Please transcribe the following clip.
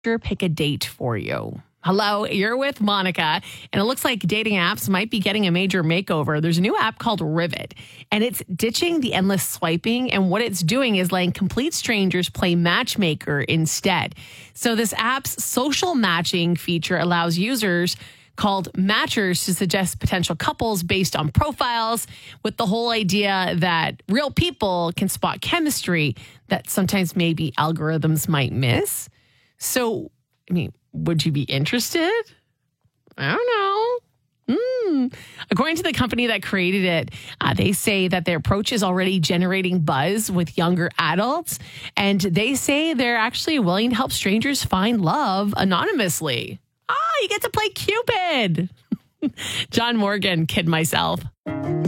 pick a date for you. Hello, you're with Monica, and it looks like dating apps might be getting a major makeover. There's a new app called Rivet, and it's ditching the endless swiping, and what it's doing is letting complete strangers play matchmaker instead. So this app's social matching feature allows users called matchers to suggest potential couples based on profiles, with the whole idea that real people can spot chemistry that sometimes maybe algorithms might miss. So, would you be interested? I don't know. According to the company that created it, they say that their approach is already generating buzz with younger adults. And they say they're actually willing to help strangers find love anonymously. You get to play Cupid. John Morgan, Kid Myself.